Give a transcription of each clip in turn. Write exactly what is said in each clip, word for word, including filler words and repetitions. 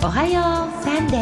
おはようサンデ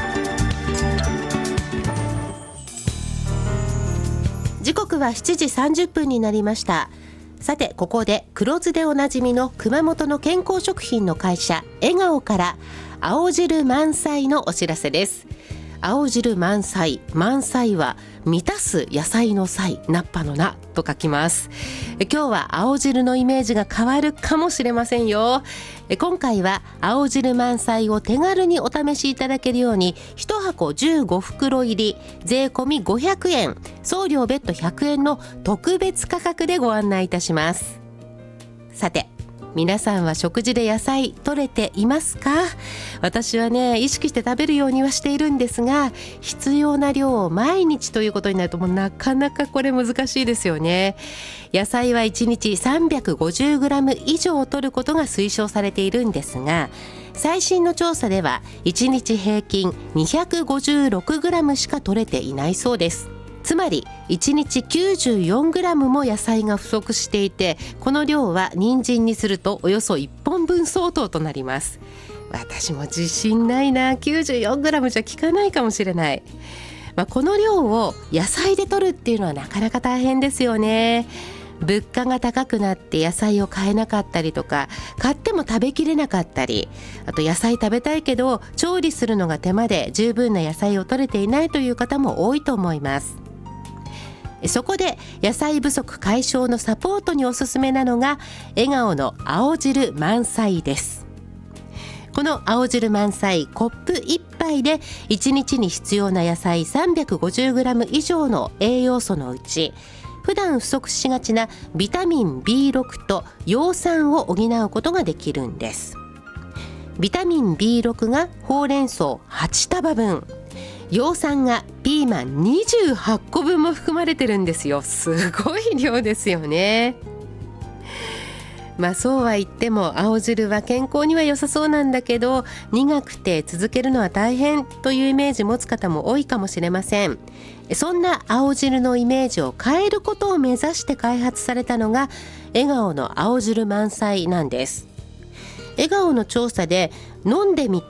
ー。時刻はしちじさんじゅっぷんになりました。さて、ここで黒酢でおなじみの熊本の健康食品の会社笑顔から青汁満載のお知らせです。青汁満載、満載は満たす野菜の菜、菜っぱの菜と書きます。今日は青汁のイメージが変わるかもしれませんよ。今回は青汁満載を手軽にお試しいただけるようにいちはこじゅうごふくろ入り税込みごひゃくえん、送料別途ひゃくえんの特別価格でご案内いたします。さて、皆さんは食事で野菜取れていますか？私はね、意識して食べるようにはしているんですが、必要な量を毎日ということになるともうなかなかこれ難しいですよね。野菜はいちにち さんびゃくごじゅうグラム 以上取ることが推奨されているんですが、最新の調査ではいちにち平均 にひゃくごじゅうろくグラム しか取れていないそうです。つまりいちにち きゅうじゅうよんグラム も野菜が不足していて、この量は人参にするとおよそいっぽんぶん相当となります。私も自信ないな。 きゅうじゅうよんグラム じゃ効かないかもしれない。まあ、この量を野菜で取るっていうのはなかなか大変ですよね。物価が高くなって野菜を買えなかったりとか、買っても食べきれなかったり、あと野菜食べたいけど調理するのが手間で十分な野菜を取れていないという方も多いと思います。そこで野菜不足解消のサポートにおすすめなのが笑顔の青汁満載です。この青汁満載、コップいっぱいでいちにちに必要な野菜 さんびゃくごじゅうグラム 以上の栄養素のうち、普段不足しがちなビタミン ビーろく と葉酸を補うことができるんです。ビタミン ビーろく がほうれん草はちたばぶん、葉酸がピーマンにじゅうはっこぶんも含まれてるんですよ。すごい量ですよね。まあそうは言っても青汁は健康には良さそうなんだけど、苦くて続けるのは大変というイメージ持つ方も多いかもしれません。そんな青汁のイメージを変えることを目指して開発されたのが笑顔の青汁満載なんです。笑顔の調査で飲んでみ